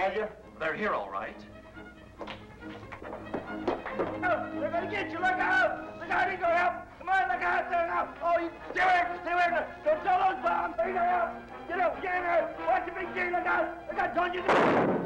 tell you. They're here, all right. Oh, they're gonna get you. Look out! Look out! He go help! Come on, look out there now! Oh, you stay away! Don't throw those bombs! He go help! Get up! Get in there! Watch the big G! Look out! Look out! Don't you do